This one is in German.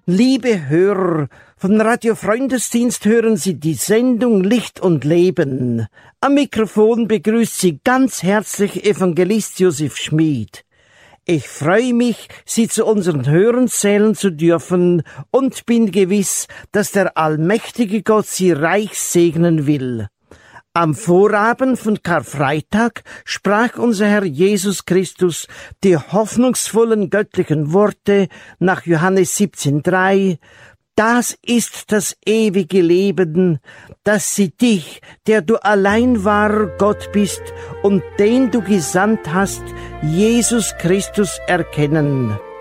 Liebe Hörer, von Radio Freundesdienst hören Sie die Sendung Licht und Leben. Am Mikrofon begrüßt Sie ganz herzlich Evangelist Josef Schmid. Ich freue mich, Sie zu unseren Hörern zählen zu dürfen und bin gewiss, dass der allmächtige Gott Sie reich segnen will. Am Vorabend von Karfreitag sprach unser Herr Jesus Christus die hoffnungsvollen göttlichen Worte nach Johannes 17,3: Das ist das ewige Leben, dass sie dich, der du allein wahrer Gott bist und den du gesandt hast, Jesus Christus, erkennen.